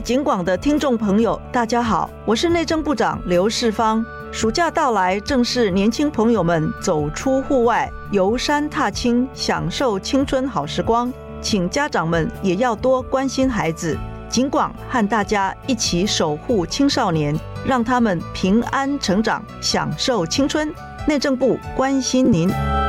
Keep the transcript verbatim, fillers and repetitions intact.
警广的听众朋友，大家好，我是内政部长刘世芳。暑假到来，正是年轻朋友们走出户外，游山踏青，享受青春好时光。请家长们也要多关心孩子。警广和大家一起守护青少年，让他们平安成长，享受青春。内政部关心您。